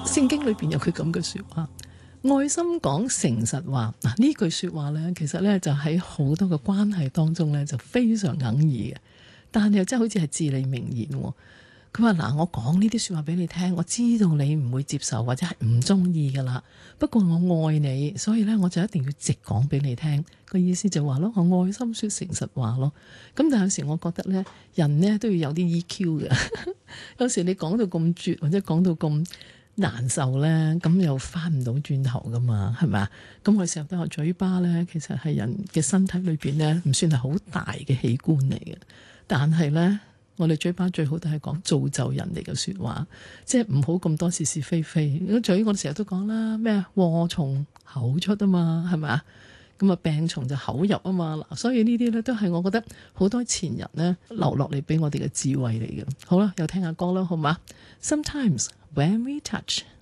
聖經裏邊有佢咁嘅說話，愛心講誠實話。嗱，呢句說話呢，其實呢就喺好多嘅關係當中呢，就非常隱義嘅，但係又真係好似係至理名言。佢話嗱，我講呢啲說話俾你聽，我知道你唔會接受或者係唔中意噶啦，不過我愛你，所以呢，我就一定要直講俾你聽。個意思就話咯，我愛心說誠實話咯。咁但係有時我覺得呢，人呢都要有啲 EQ 嘅。有時你講到咁絕或者講到咁難受呢，咁又翻唔到轉頭噶嘛，係咪啊？咁我成日都話嘴巴呢，其實係人嘅身體裏邊呢，唔算係好大嘅器官嚟嘅，但係呢，我哋嘴巴最好都係講造就人哋嘅說話，即係唔好咁多是是非非。個嘴我哋成日都講啦，咩禍從口出啊嘛，係咪啊？咁啊病從就口入啊嘛。嗱，所以呢啲咧都係我覺得好多前人咧留落嚟俾我哋嘅智慧嚟嘅。好啦，又聽下歌啦，好嘛？Sometimes when we touch。